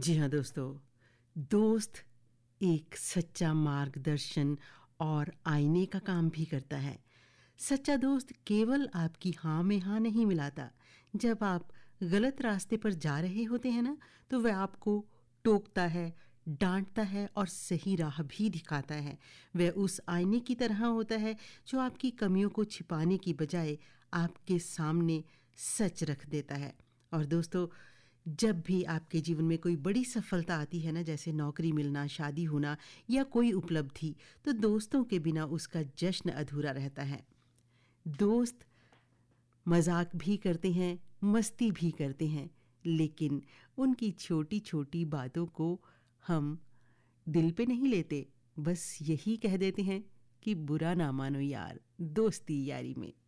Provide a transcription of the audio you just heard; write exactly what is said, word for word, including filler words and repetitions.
जी हाँ दोस्तों, दोस्त एक सच्चा मार्गदर्शन और आईने का काम भी करता है। सच्चा दोस्त केवल आपकी हाँ में हाँ नहीं मिलाता। जब आप गलत रास्ते पर जा रहे होते हैं ना, तो वह आपको टोकता है, डांटता है और सही राह भी दिखाता है। वह उस आईने की तरह होता है जो आपकी कमियों को छिपाने की बजाय आपके सामने सच रख देता है। और दोस्तों, जब भी आपके जीवन में कोई बड़ी सफलता आती है ना, जैसे नौकरी मिलना, शादी होना या कोई उपलब्धि, तो दोस्तों के बिना उसका जश्न अधूरा रहता है। दोस्त मजाक भी करते हैं, मस्ती भी करते हैं, लेकिन उनकी छोटी छोटी बातों को हम दिल पे नहीं लेते। बस यही कह देते हैं कि बुरा ना मानो यार, दोस्ती यारी में।